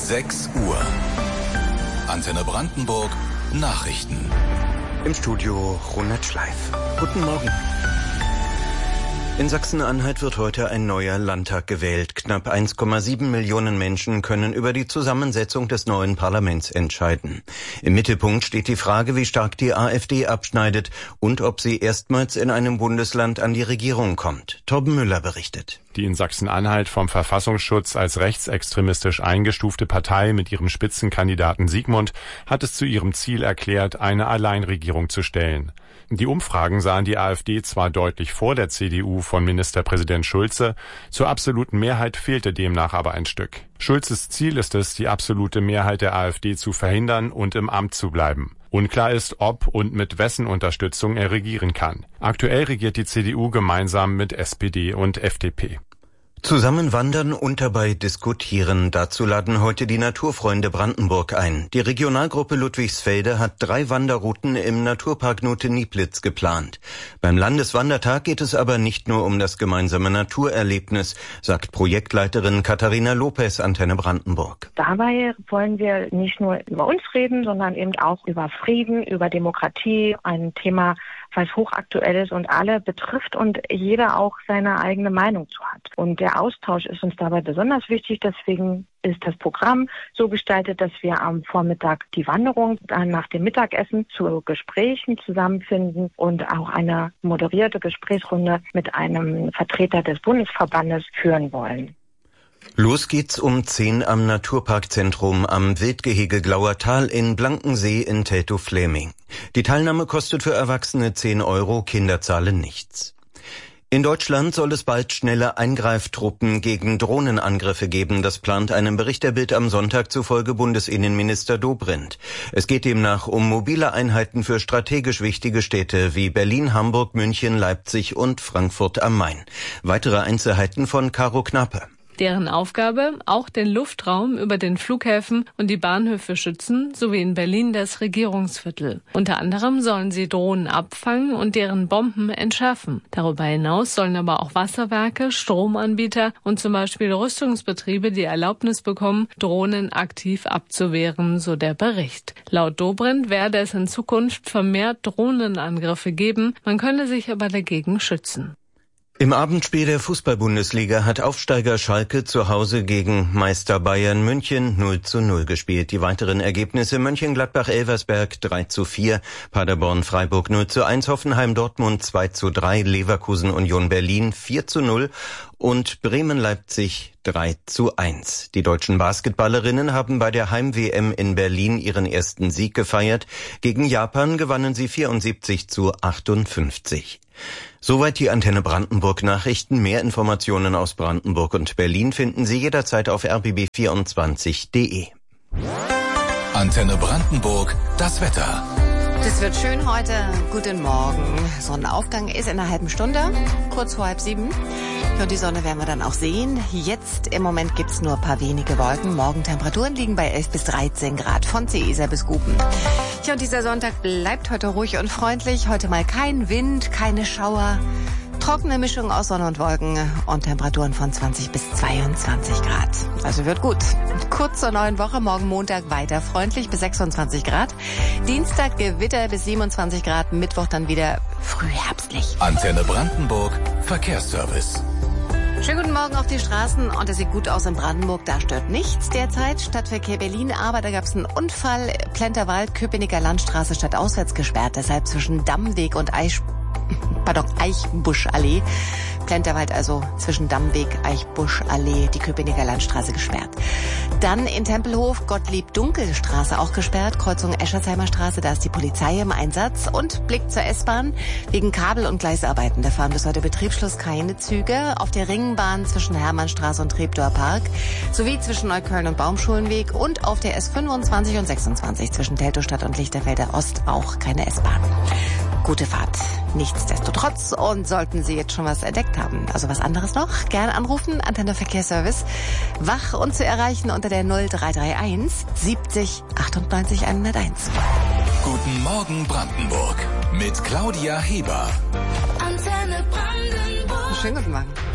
6 Uhr. Antenne Brandenburg Nachrichten. Im Studio Ronald Schleif. Guten Morgen. In Sachsen-Anhalt wird heute ein neuer Landtag gewählt. Knapp 1,7 Millionen Menschen können über die Zusammensetzung des neuen Parlaments entscheiden. Im Mittelpunkt steht die Frage, wie stark die AfD abschneidet und ob sie erstmals in einem Bundesland an die Regierung kommt. Torben Müller berichtet. Die in Sachsen-Anhalt vom Verfassungsschutz als rechtsextremistisch eingestufte Partei mit ihrem Spitzenkandidaten Sigmund hat es zu ihrem Ziel erklärt, eine Alleinregierung zu stellen. Die Umfragen sahen die AfD zwar deutlich vor der CDU von Ministerpräsident Schulze, zur absoluten Mehrheit fehlte demnach aber ein Stück. Schulzes Ziel ist es, die absolute Mehrheit der AfD zu verhindern und im Amt zu bleiben. Unklar ist, ob und mit wessen Unterstützung er regieren kann. Aktuell regiert die CDU gemeinsam mit SPD und FDP. Zusammen wandern und dabei diskutieren. Dazu laden heute die Naturfreunde Brandenburg ein. Die Regionalgruppe Ludwigsfelde hat 3 Wanderrouten im Naturpark Note-Nieplitz geplant. Beim Landeswandertag geht es aber nicht nur um das gemeinsame Naturerlebnis, sagt Projektleiterin Katharina Lopez, Antenne Brandenburg. Dabei wollen wir nicht nur über uns reden, sondern eben auch über Frieden, über Demokratie, ein Thema, was hochaktuell ist und alle betrifft und jeder auch seine eigene Meinung zu hat. Und der Austausch ist uns dabei besonders wichtig, deswegen ist das Programm so gestaltet, dass wir am Vormittag die Wanderung, dann nach dem Mittagessen zu Gesprächen zusammenfinden und auch eine moderierte Gesprächsrunde mit einem Vertreter des Bundesverbandes führen wollen. Los geht's um 10 am Naturparkzentrum am Wildgehege Glauertal in Blankensee in Teltow-Fläming. Die Teilnahme kostet für Erwachsene 10 €, Kinder zahlen nichts. In Deutschland soll es bald schnelle Eingreiftruppen gegen Drohnenangriffe geben. Das plant einem Bericht der Bild am Sonntag zufolge Bundesinnenminister Dobrindt. Es geht demnach um mobile Einheiten für strategisch wichtige Städte wie Berlin, Hamburg, München, Leipzig und Frankfurt am Main. Weitere Einzelheiten von Caro Knappe. Deren Aufgabe, auch den Luftraum über den Flughäfen und die Bahnhöfe schützen, sowie in Berlin das Regierungsviertel. Unter anderem sollen sie Drohnen abfangen und deren Bomben entschärfen. Darüber hinaus sollen aber auch Wasserwerke, Stromanbieter und zum Beispiel Rüstungsbetriebe die Erlaubnis bekommen, Drohnen aktiv abzuwehren, so der Bericht. Laut Dobrindt werde es in Zukunft vermehrt Drohnenangriffe geben, man könne sich aber dagegen schützen. Im Abendspiel der Fußball-Bundesliga hat Aufsteiger Schalke zu Hause gegen Meister Bayern München 0:0 gespielt. Die weiteren Ergebnisse: Mönchengladbach-Elversberg 3:4, Paderborn-Freiburg 0:1, Hoffenheim-Dortmund 2:3, Leverkusen-Union Berlin 4:0 und Bremen-Leipzig 3:1. Die deutschen Basketballerinnen haben bei der Heim-WM in Berlin ihren ersten Sieg gefeiert. Gegen Japan gewannen sie 74:58. Soweit die Antenne Brandenburg Nachrichten. Mehr Informationen aus Brandenburg und Berlin finden Sie jederzeit auf rbb24.de. Antenne Brandenburg, das Wetter. Das wird schön heute. Guten Morgen. Sonnenaufgang ist in einer halben Stunde, kurz vor 6:30. Und die Sonne werden wir dann auch sehen. Jetzt im Moment gibt's nur ein paar wenige Wolken. Morgentemperaturen liegen bei 11 bis 13 Grad von Seeser bis Guben. Ja, und dieser Sonntag bleibt heute ruhig und freundlich. Heute mal kein Wind, keine Schauer. Trockene Mischung aus Sonne und Wolken und Temperaturen von 20 bis 22 Grad. Also wird gut. Kurz zur neuen Woche, morgen Montag weiter freundlich bis 26 Grad. Dienstag Gewitter bis 27 Grad, Mittwoch dann wieder frühherbstlich. Antenne Brandenburg, Verkehrsservice. Schönen guten Morgen auf die Straßen und es sieht gut aus in Brandenburg, da stört nichts derzeit. Stadtverkehr Berlin, aber da gab es einen Unfall. Plenterwald, Köpenicker Landstraße stadtauswärts gesperrt, deshalb zwischen Dammweg und Eichbuschallee. Plenterwald also zwischen Dammweg, Eichbuschallee, die Köpenicker Landstraße gesperrt. Dann in Tempelhof, Gottlieb-Dunkel-Straße auch gesperrt, Kreuzung Eschersheimer Straße, da ist die Polizei im Einsatz. Und Blick zur S-Bahn, wegen Kabel- und Gleisarbeiten. Da fahren bis heute Betriebsschluss keine Züge. Auf der Ringbahn zwischen Hermannstraße und Treptower Park, sowie zwischen Neukölln und Baumschulenweg und auf der S25 und 26 zwischen Teltowstadt und Lichterfelder Ost auch keine S-Bahn. Gute Fahrt. Nichtsdestotrotz, und sollten Sie jetzt schon was entdeckt haben, also was anderes noch, gerne anrufen, Antenne Verkehrsservice, wach und zu erreichen unter der 0331 70 98 101. Guten Morgen Brandenburg mit Claudia Heber. Antenne Brandenburg. Schönen guten Morgen.